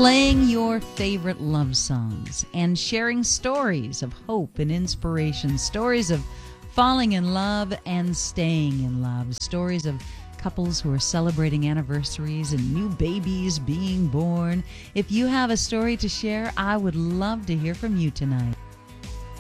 playing your favorite love songs and sharing stories of hope and inspiration, stories of falling in love and staying in love, stories of couples who are celebrating anniversaries and new babies being born. If you have a story to share, I would love to hear from you tonight.